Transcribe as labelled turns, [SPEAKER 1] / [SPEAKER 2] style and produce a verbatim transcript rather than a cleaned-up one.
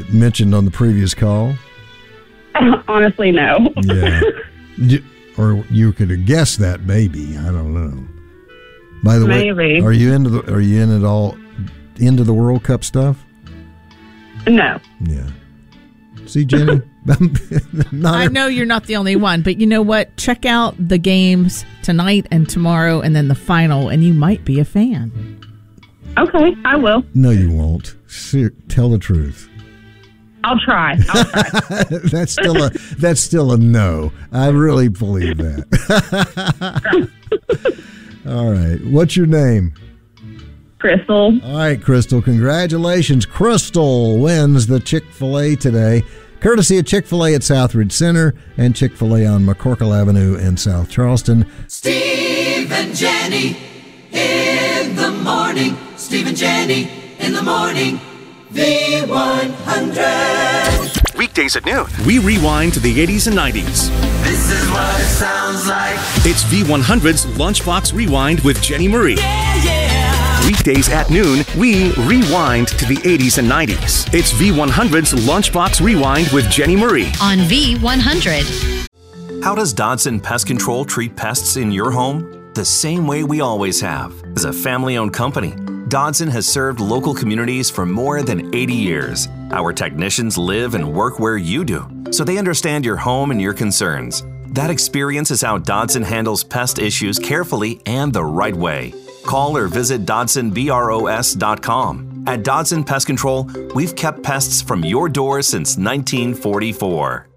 [SPEAKER 1] mentioned on the previous call?
[SPEAKER 2] Honestly, no.
[SPEAKER 1] Yeah. You, or you could have guessed that, maybe. I don't know. By the
[SPEAKER 2] maybe.
[SPEAKER 1] way, are you into the? Are you in it all? Into the World Cup stuff?
[SPEAKER 2] No.
[SPEAKER 1] Yeah. See, Jenny? not
[SPEAKER 3] I know you're not the only one, but you know what? Check out the games tonight and tomorrow and then the final, and you might be a fan.
[SPEAKER 2] Okay, I will.
[SPEAKER 1] No, you won't. Ser- tell the truth.
[SPEAKER 2] I'll try. I'll try.
[SPEAKER 1] that's still a that's still a no. I really believe that. All right. What's your name?
[SPEAKER 2] Crystal.
[SPEAKER 1] All right, Crystal. Congratulations. Crystal wins the Chick-fil-A today, courtesy of Chick-fil-A at Southridge Center and Chick-fil-A on McCorkle Avenue in South Charleston.
[SPEAKER 4] Steve and Jenny in the morning. Steve and Jenny in the morning. V one hundred.
[SPEAKER 5] Weekdays at noon, we rewind to the eighties and nineties.
[SPEAKER 4] This is what it sounds like.
[SPEAKER 5] It's V one hundred's Lunchbox Rewind with Jenny Marie.
[SPEAKER 4] Yeah, yeah.
[SPEAKER 5] Weekdays at noon, we rewind to the eighties and nineties. It's V one hundred's Lunchbox Rewind with Jenny Marie.
[SPEAKER 6] On V one hundred.
[SPEAKER 7] How does Dodson Pest Control treat pests in your home? The same way we always have. As a family-owned company, Dodson has served local communities for more than eighty years. Our technicians live and work where you do, so they understand your home and your concerns. That experience is how Dodson handles pest issues carefully and the right way. Call or visit Dodson Bros dot com. At Dodson Pest Control, we've kept pests from your door since nineteen forty-four.